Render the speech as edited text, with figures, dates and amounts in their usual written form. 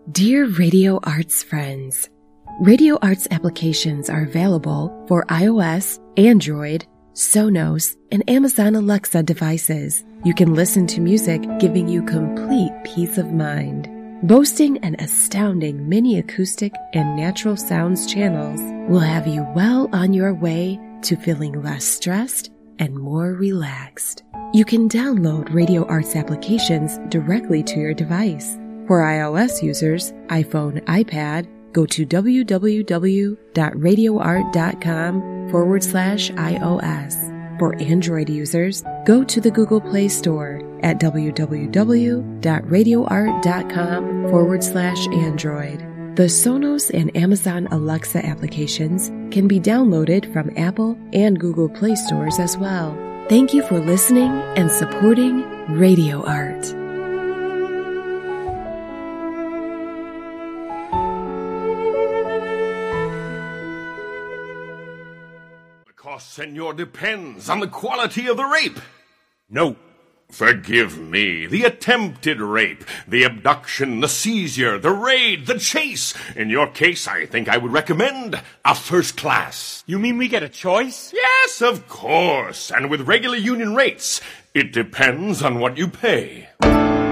Dear Radio Arts friends, Radio Arts applications are available for iOS, Android, Sonos, and Amazon Alexa devices. You can listen to music giving you complete peace of mind. Boasting an astounding mini acoustic and natural sounds channels will have you well on your way to feeling less stressed and more relaxed. You can download Radio Arts applications directly to your device. For iOS users, iPhone, iPad, go to www.radioart.com/iOS. For Android users, go to the Google Play Store at www.radioart.com/Android. The Sonos and Amazon Alexa applications can be downloaded from Apple and Google Play stores as well. Thank you for listening and supporting Radio Art. Senor, depends on the quality of the rape. No, forgive me, the attempted rape, the abduction, the seizure, the raid, the chase. In your case, I think I would recommend a first class. You mean we get a choice? Yes, of course, and with regular union rates. It depends on what you pay.